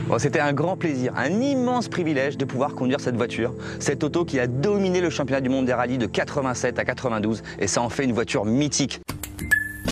Bon, c'était un grand plaisir, un immense privilège de pouvoir conduire cette voiture, cette auto qui a dominé le championnat du monde des rallyes de 87 à 92, et ça en fait une voiture mythique.